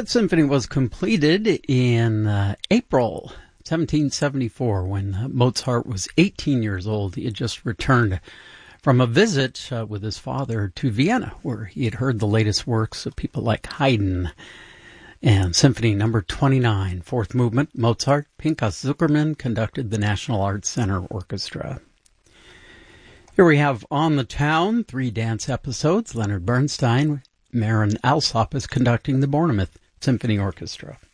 That symphony was completed in April 1774 when Mozart was 18 years old. He had just returned from a visit with his father to Vienna, where he had heard the latest works of people like Haydn. And Symphony Number 29, fourth movement, Mozart, Pinchas Zukerman conducted the National Arts Center Orchestra. Here we have On the Town, 3 dance episodes. Leonard Bernstein, Marin Alsop is conducting the Bournemouth Symphony Orchestra.